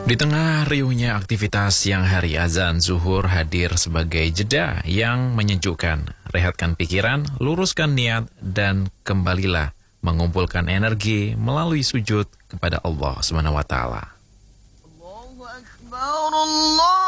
Di tengah riuhnya aktivitas siang hari, azan zuhur hadir sebagai jeda yang menyejukkan. Rehatkan pikiran, luruskan niat, dan kembalilah mengumpulkan energi melalui sujud kepada Allah SWT. Allahu Akbar, Allah.